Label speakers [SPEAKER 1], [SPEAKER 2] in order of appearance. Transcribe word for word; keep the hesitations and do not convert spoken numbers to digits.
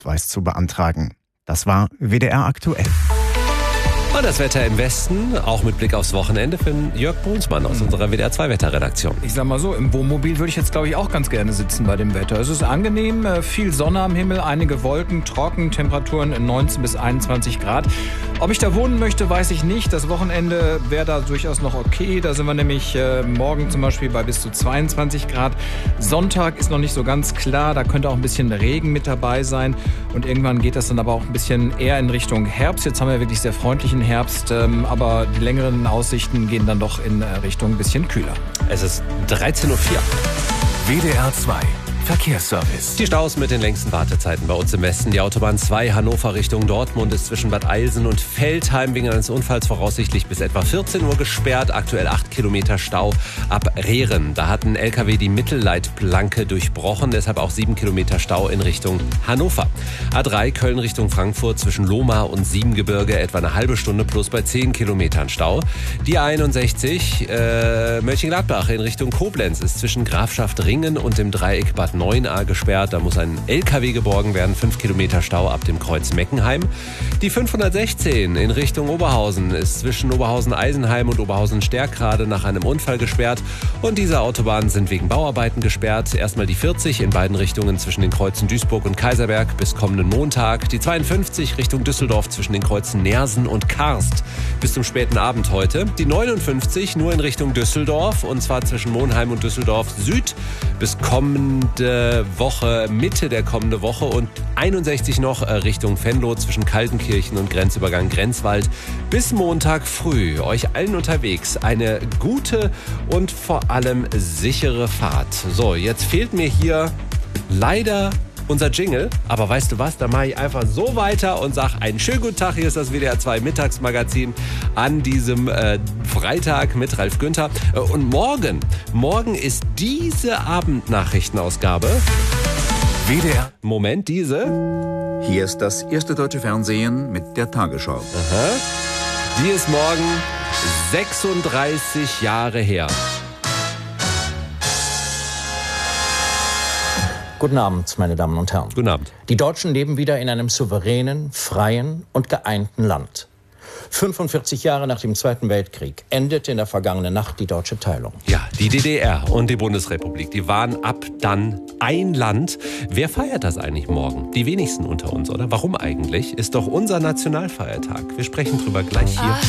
[SPEAKER 1] Ausweis zu beantragen. Das war W D R aktuell.
[SPEAKER 2] Und das Wetter im Westen, auch mit Blick aufs Wochenende, für Jörg Brunsmann aus unserer W D R zwei Wetterredaktion.
[SPEAKER 3] Ich sag mal so, im Wohnmobil würde ich jetzt, glaube ich, auch ganz gerne sitzen bei dem Wetter. Es ist angenehm, viel Sonne am Himmel, einige Wolken, trocken, Temperaturen in neunzehn bis einundzwanzig Grad. Ob ich da wohnen möchte, weiß ich nicht. Das Wochenende wäre da durchaus noch okay. Da sind wir nämlich äh, morgen zum Beispiel bei bis zu zweiundzwanzig Grad. Sonntag ist noch nicht so ganz klar. Da könnte auch ein bisschen Regen mit dabei sein. Und irgendwann geht das dann aber auch ein bisschen eher in Richtung Herbst. Jetzt haben wir wirklich sehr freundlichen Herbst. Ähm, aber die längeren Aussichten gehen dann doch in Richtung ein bisschen kühler.
[SPEAKER 2] Es ist dreizehn Uhr vier.
[SPEAKER 4] W D R zwei Verkehrsservice.
[SPEAKER 2] Die Staus mit den längsten Wartezeiten bei uns im Westen. Die Autobahn zwei Hannover Richtung Dortmund ist zwischen Bad Eilsen und Veltheim wegen eines Unfalls voraussichtlich bis etwa vierzehn Uhr gesperrt. Aktuell acht Kilometer Stau ab Rehren. Da hat ein L K W die Mittelleitplanke durchbrochen, deshalb auch sieben Kilometer Stau in Richtung Hannover. A drei Köln Richtung Frankfurt zwischen Lohmar und Siebengebirge etwa eine halbe Stunde plus bei zehn Kilometern Stau. Die A einundsechzig äh, Mönchengladbach in Richtung Koblenz ist zwischen Grafschaft Ringen und dem Dreieck Bad neun a gesperrt. Da muss ein L K W geborgen werden. fünf Kilometer Stau ab dem Kreuz Meckenheim. Die fünfhundertsechzehn in Richtung Oberhausen ist zwischen Oberhausen-Eisenheim und Oberhausen-Stärkrade nach einem Unfall gesperrt. Und diese Autobahnen sind wegen Bauarbeiten gesperrt. Erstmal die vierzig in beiden Richtungen zwischen den Kreuzen Duisburg und Kaiserberg bis kommenden Montag. Die zweiundfünfzig Richtung Düsseldorf zwischen den Kreuzen Neersen und Karst bis zum späten Abend heute. Die neunundfünfzig nur in Richtung Düsseldorf und zwar zwischen Monheim und Düsseldorf Süd bis kommende Woche, Mitte der kommenden Woche und einundsechzig noch Richtung Venlo zwischen Kaltenkirchen und Grenzübergang Grenzwald bis Montag früh. Euch allen unterwegs eine gute und vor allem sichere Fahrt. So, jetzt fehlt mir hier leider unser Jingle, aber weißt du was, da mache ich einfach so weiter und sage einen schönen guten Tag, hier ist das W D R zwei Mittagsmagazin an diesem äh, Freitag mit Ralf Günther. Äh, und morgen, morgen ist diese Abendnachrichtenausgabe.
[SPEAKER 4] W D R.
[SPEAKER 2] Moment, diese.
[SPEAKER 5] Hier ist das erste deutsche Fernsehen mit der Tagesschau.
[SPEAKER 2] Aha. Die ist morgen sechsunddreißig Jahre her.
[SPEAKER 6] Guten Abend, meine Damen und Herren.
[SPEAKER 2] Guten Abend.
[SPEAKER 6] Die Deutschen leben wieder in einem souveränen, freien und geeinten Land. fünfundvierzig Jahre nach dem Zweiten Weltkrieg endete in der vergangenen Nacht die deutsche Teilung.
[SPEAKER 2] Ja, die D D R und die Bundesrepublik, die waren ab dann ein Land. Wer feiert das eigentlich morgen? Die wenigsten unter uns, oder? Warum eigentlich? Ist doch unser Nationalfeiertag. Wir sprechen drüber gleich hier.